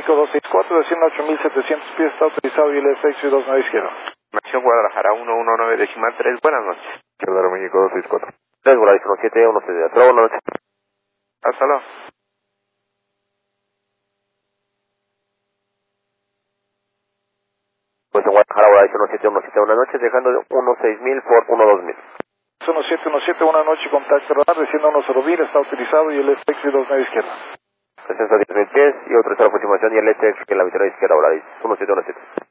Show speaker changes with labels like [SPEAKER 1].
[SPEAKER 1] México 264, desciende 8700 pies, está autorizado y el SX y 29 izquierda.
[SPEAKER 2] Nación Guadalajara 119.3, buenas noches.
[SPEAKER 3] Izquierda México 264.
[SPEAKER 2] 3 Guadalajara 1717, hasta luego, buenas noches. Hasta luego. Pues en Guadalajara, Guadalajara 1717, buenas noches, dejando 16.000 por 12000.
[SPEAKER 1] 1717, buena noche, contacto radar, desciende 10.000, está autorizado y el SX y 29 izquierda.
[SPEAKER 2] Descenso a 10.000 pies y autorizado la aproximación y el SX que en la visera izquierda, Guadalajara 1717.